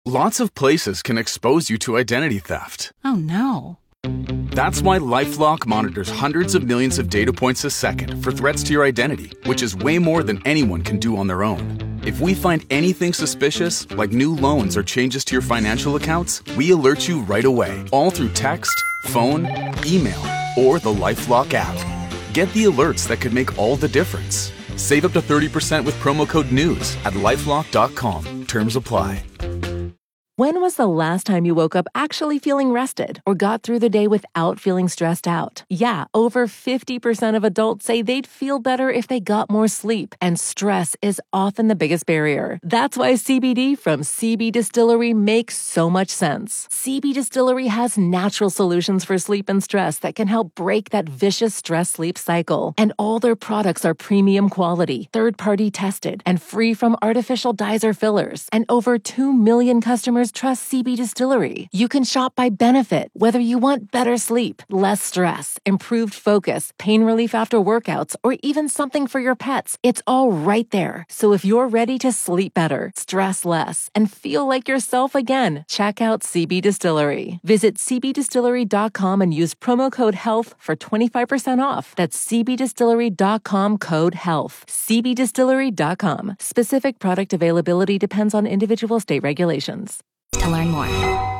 Lots of places can expose you to identity theft. Oh, no. That's why LifeLock monitors hundreds of millions of data points a second for threats to your identity, which is way more than anyone can do on their own. If we find anything suspicious, like new loans or changes to your financial accounts, we alert you right away, all through text, phone, email, or the LifeLock app. Get the alerts that could make all the difference. Save up to 30% with promo code NEWS at LifeLock.com. Terms apply. When was the last time you woke up actually feeling rested or got through the day without feeling stressed out? Yeah, over 50% of adults say they'd feel better if they got more sleep, and stress is often the biggest barrier. That's why CBD from CB Distillery makes so much sense. CB Distillery has natural solutions for sleep and stress that can help break that vicious stress-sleep cycle. And all their products are premium quality, third-party tested, and free from artificial dyes or fillers. And over 2 million customers trust CB Distillery. You can shop by benefit, whether you want better sleep, less stress, improved focus, pain relief after workouts, or even something for your pets. It's all right there. So if you're ready to sleep better, stress less, and feel like yourself again, check out CB Distillery. Visit cbdistillery.com and use promo code HEALTH for 25% off. That's cbdistillery.com code HEALTH. cbdistillery.com. Specific product availability depends on individual state regulations. To learn more.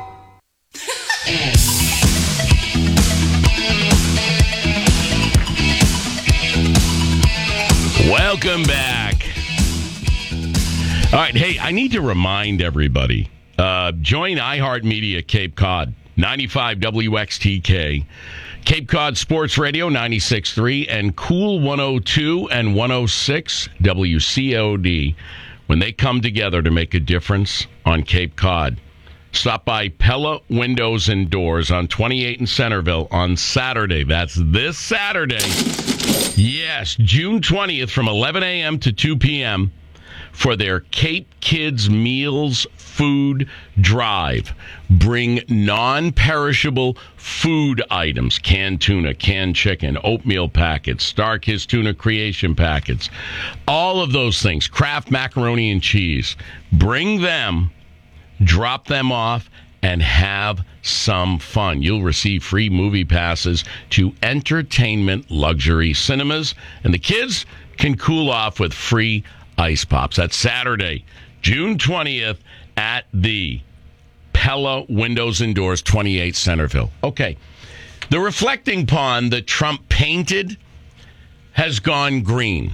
Welcome back. All right, hey, I need to remind everybody, join iHeartMedia Cape Cod, 95 WXTK, Cape Cod Sports Radio, 96.3, and Cool 102 and 106 WCOD. When they come together to make a difference on Cape Cod, stop by Pella Windows and Doors on 28 in Centerville on Saturday. That's this Saturday. Yes, June 20th from 11 a.m. to 2 p.m. for their Cape Kids Meals Food Drive. Bring non-perishable food items, canned tuna, canned chicken, oatmeal packets, StarKist tuna creation packets, all of those things, Kraft macaroni and cheese. Bring them, drop them off, and have some fun. You'll receive free movie passes to entertainment luxury cinemas, and the kids can cool off with free ice pops. That's Saturday, June 20th at the Pella Windows and Doors, 28 Centerville. Okay. The reflecting pond that Trump painted has gone green.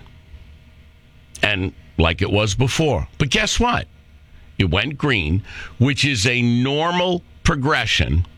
And like it was before. But guess what? It went green, which is a normal progression.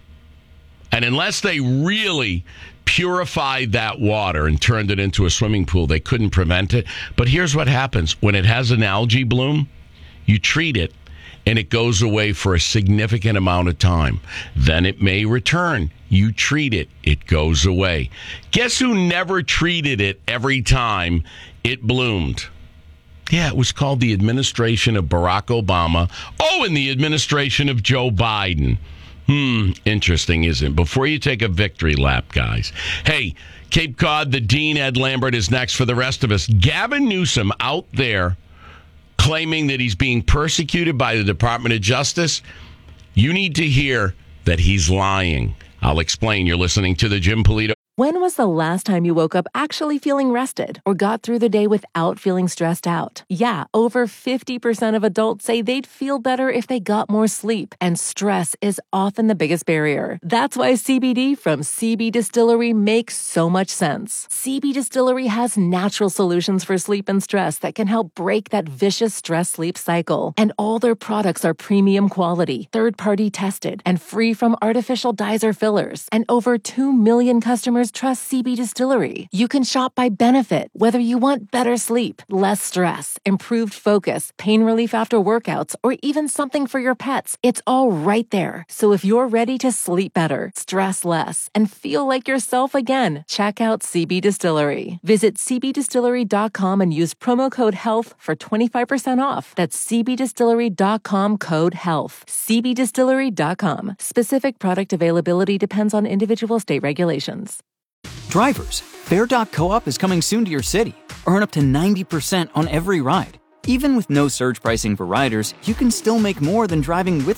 And unless they really purified that water and turned it into a swimming pool, they couldn't prevent it. But here's what happens. When it has an algae bloom, you treat it, and it goes away for a significant amount of time. Then it may return. You treat it, it goes away. Guess who never treated it every time it bloomed? Yeah, it was called the administration of Barack Obama. Oh, and the administration of Joe Biden. Interesting, isn't it? Before you take a victory lap, guys. Hey, Cape Cod, the Dean, Ed Lambert, is next for the rest of us. Gavin Newsom out there claiming that he's being persecuted by the Department of Justice. You need to hear that he's lying. I'll explain. You're listening to the Jim Polito. When was the last time you woke up actually feeling rested or got through the day without feeling stressed out? Yeah, over 50% of adults say they'd feel better if they got more sleep, and stress is often the biggest barrier. That's why CBD from CB Distillery makes so much sense. CB Distillery has natural solutions for sleep and stress that can help break that vicious stress-sleep cycle. And all their products are premium quality, third-party tested, and free from artificial dyes or fillers. And over 2 million customers trust CB Distillery. You can shop by benefit, whether you want better sleep, less stress, improved focus, pain relief after workouts, or even something for your pets. It's all right there. So if you're ready to sleep better, stress less, and feel like yourself again, check out CB Distillery. Visit cbdistillery.com and use promo code HEALTH for 25% off. That's cbdistillery.com code HEALTH. cbdistillery.com. Specific product availability depends on individual state regulations. Drivers, Fair.coop is coming soon to your city. Earn up to 90% on every ride. Even with no surge pricing for riders, you can still make more than driving with